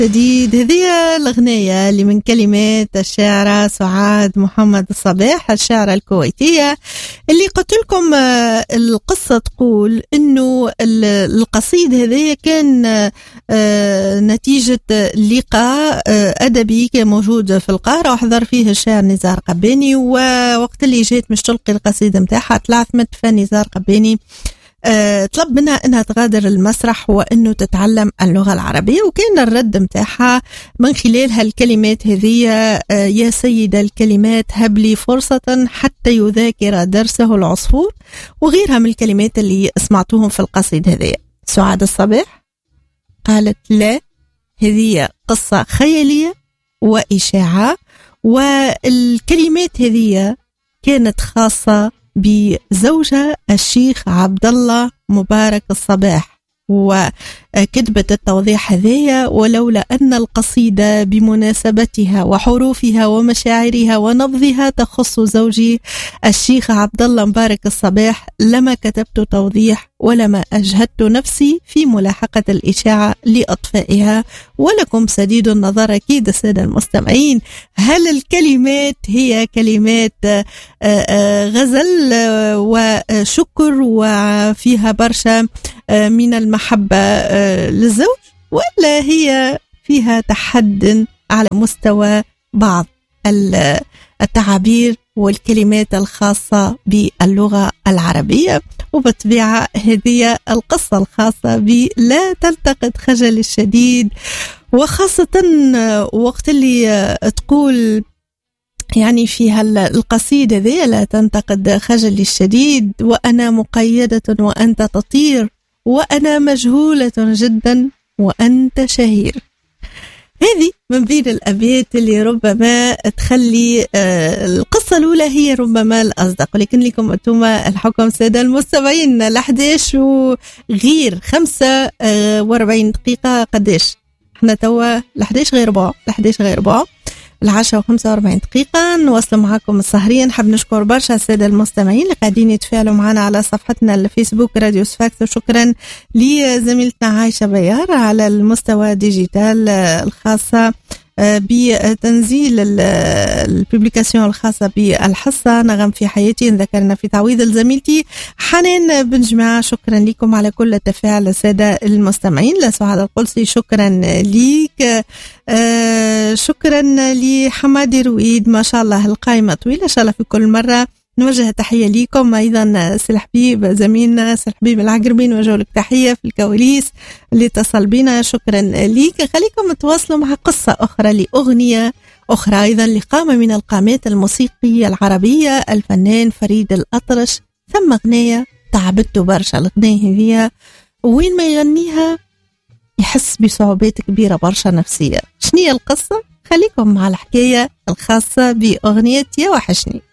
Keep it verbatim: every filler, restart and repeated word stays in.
جديد. هذه الأغنية اللي من كلمات الشاعرة سعاد محمد الصباح، الشاعرة الكويتية، اللي قلت لكم القصة تقول إنه القصيد هذه كان نتيجة لقاء أدبي كان موجود في القاهرة وحضر فيه الشاعر نزار قباني، ووقت اللي جيت مش تلقي القصيدة متاعها تلاثمت فنزار قباني أه طلب منها انها تغادر المسرح وانه تتعلم اللغة العربية، وكان الرد متاعها من خلال هالكلمات هذه: أه يا سيد الكلمات هب لي فرصة حتى يذاكر درسه العصفور، وغيرها من الكلمات اللي سمعتوهم في القصيد هذه. سعاد الصباح قالت لا، هذه قصة خيالية وإشاعة، والكلمات هذه كانت خاصة بزوجها الشيخ عبد الله مبارك الصباح، وكتبت التوضيح هذايا: ولولا أن القصيدة بمناسبتها وحروفها ومشاعرها ونبضها تخص زوجي الشيخ عبد الله مبارك الصباح لما كتبت توضيح ولما أجهدت نفسي في ملاحقة الإشاعة لأطفائها. ولكم سديد النظر أكيد السادة المستمعين، هل الكلمات هي كلمات غزل وشكر وفيها برشا من المحبة للزوج، ولا هي فيها تحد على مستوى بعض التعابير والكلمات الخاصة باللغة العربية؟ وبطبيعة هذه القصة الخاصة بلا تلتقط خجل الشديد، وخاصة وقت اللي تقول يعني فيها القصيدة ذي: لا تنتقد خجلي الشديد وأنا مقيدة وأنت تطير، وأنا مجهولة جدا وأنت شهير. هذه من بين الأبيات اللي ربما تخلي آه القصة الأولى هي ربما الأصدق، ولكن لكم أنتم الحكم سادة المستمعين. لحداش وغير خمسة آه واربعين دقيقة، قداش احنا توا؟ لحداش غير ربع، لحداش غير ربع، العشرة وخمسة واربعين دقيقة نواصل معكم السهرية. نحب نشكر برشا السادة المستمعين اللي قاعدين يتفاعلوا معنا على صفحتنا الفيسبوك راديو سفاكس، وشكرا لزميلتنا عايشة بيار على المستوى ديجيتال الخاصة بتنزيل الببليكاسيون الخاصة بالحصة نغم في حياتي ذكرنا في تعويض لزميلتي حنان بن جماعة. شكرا لكم على كل التفاعل السادة المستمعين. لسعاد القلسي شكرا ليك، آه شكرا لحمادي رويد، ما شاء الله القائمة طويلة، إن شاء الله في كل مرة نوجه تحية ليكم. أيضا سلحبيب زميلنا سلحبيب العقربي نوجه لك تحية في الكواليس اللي اتصل بنا، شكرا ليك. خليكم تواصلوا مع قصة أخرى لأغنية أخرى أيضا لقامة من القامات الموسيقية العربية الفنان فريد الأطرش. ثم أغنية تعبت برشا، الأغنية هذه وين ما يغنيها يحس بصعوبات كبيرة برشا نفسية. شنية القصة؟ خليكم مع الحكاية الخاصة بأغنية يا وحشني.